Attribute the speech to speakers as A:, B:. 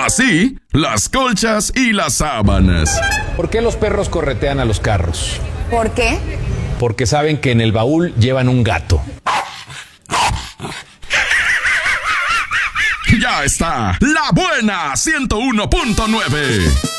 A: Así, las colchas y las sábanas.
B: ¿Por qué los perros corretean a los carros?
C: ¿Por qué?
B: Porque saben que en el baúl llevan un gato.
A: Ya está, La Buena 101.9.